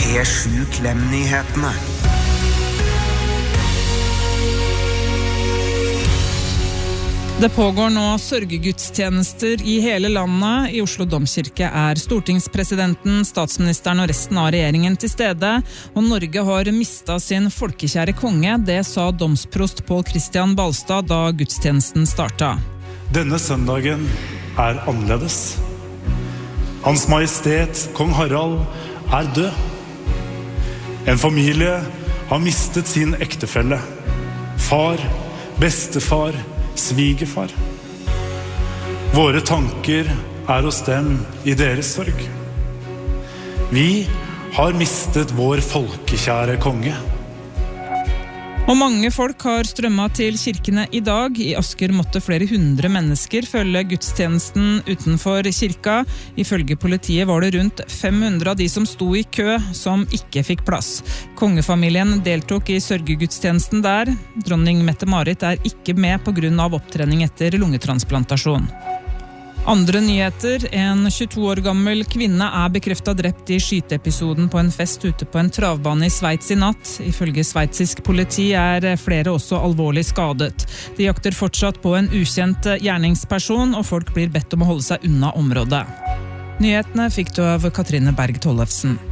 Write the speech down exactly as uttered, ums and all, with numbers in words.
P sju Klem-nyhetene. Det pågår nå sørgegudstjenester i hele landet. I Oslo Domkirke er stortingspresidenten, statsministeren og resten av regjeringen til stede. Og Norge har mistet sin folkekjære konge. Det sa domsprost Pål Christian Balstad da gudstjenesten startet. Denne søndagen er annerledes. Hans Majestet, Kong Harald, er død. En familie har mistet sin ektefelle. Far, bestefar, svigerfar. Våre tanker er hos dem i deres sorg. Vi har mistet vår folkekjære konge. Og mange folk har strømmet til kirkene i dag. I Asker måtte flere hundre mennesker følge gudstjenesten utenfor kirka. Ifølge politiet var det rundt fem hundre av de som sto i kø som ikke fikk plass. Kongefamilien deltok i sørgegudstjenesten der. Dronning Mette-Marit er ikke med på grunn av opptrening etter lungetransplantasjon. Andre nyheter. En tjueto år gammel kvinne er bekreftet drept i skyteepisoden på en fest ute på en travbane i Sveits i natt. Ifølge sveitsisk politi er flere også alvorlig skadet. De jakter fortsatt på en ukjent gjerningsperson, og folk blir bedt om å holde seg unna området. Nyhetene fikk du av Katrine Berg Tollefsen.